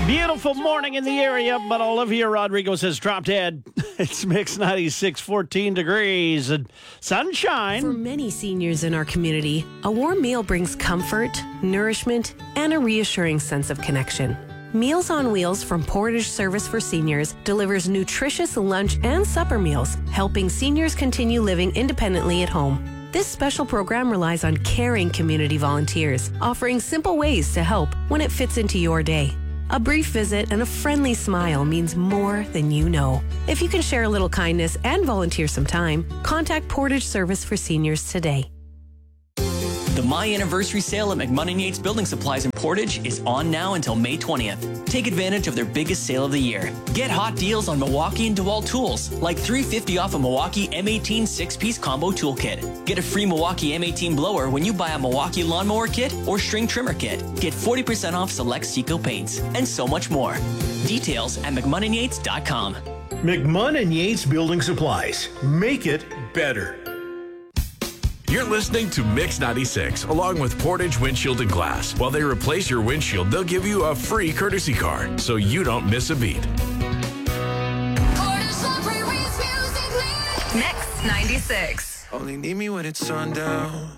Beautiful morning in the area, but Olivia Rodrigo says drop dead. It's Mix 96, 14 degrees and sunshine. For many seniors in our community, a warm meal brings comfort, nourishment, and a reassuring sense of connection. Meals on Wheels from Portage Service for Seniors delivers nutritious lunch and supper meals, helping seniors continue living independently at home. This special program relies on caring community volunteers, offering simple ways to help when it fits into your day. A brief visit and a friendly smile means more than you know. If you can share a little kindness and volunteer some time, contact Portage Service for Seniors today. The My Anniversary sale at McMunn & Yates Building Supplies in Portage is on now until May 20th. Take advantage of their biggest sale of the year. Get hot deals on Milwaukee and DeWalt tools, like $350 off a Milwaukee M18 6-piece combo toolkit. Get a free Milwaukee M18 blower when you buy a Milwaukee lawnmower kit or string trimmer kit. Get 40% off select Seco paints, and so much more. Details at McMunnandYates.com. McMunn & Yates Building Supplies. Make it better. You're listening to Mix 96, along with Portage Windshield and Glass. While they replace your windshield, they'll give you a free courtesy car, so you don't miss a beat. Mix 96. Only need me when it's sundown.